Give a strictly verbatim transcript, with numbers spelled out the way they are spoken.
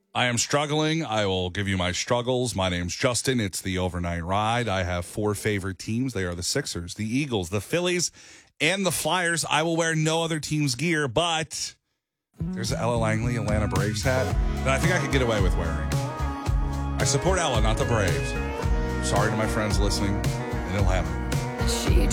I am struggling. I will give you my struggles. My name's Justin. It's the overnight ride. I have four favorite teams. They are the Sixers, the Eagles, the Phillies, and the Flyers. I will wear no other team's gear, but there's an Ella Langley Atlanta Braves hat that I think I could get away with wearing. I support Ella, not the Braves. Sorry to my friends listening, and it'll happen. She